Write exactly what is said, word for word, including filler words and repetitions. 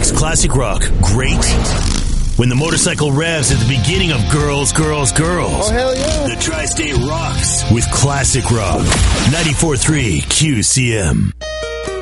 makes classic rock great? When the motorcycle revs at the beginning of Girls, Girls, Girls. Oh, hell yeah. The Tri-State rocks with classic rock. ninety-four point three Q C M.